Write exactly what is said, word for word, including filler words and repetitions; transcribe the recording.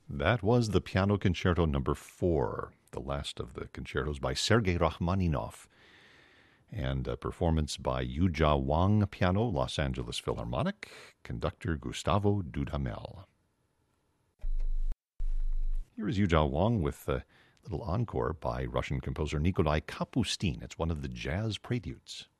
That was the Piano Concerto number four, the last of the concertos by Sergei Rachmaninoff, and a performance by Yujia Wang piano, Los Angeles Philharmonic, conductor Gustavo Dudamel. Here is Yujia Wang with a little encore by Russian composer Nikolai Kapustin. It's one of the jazz preludes.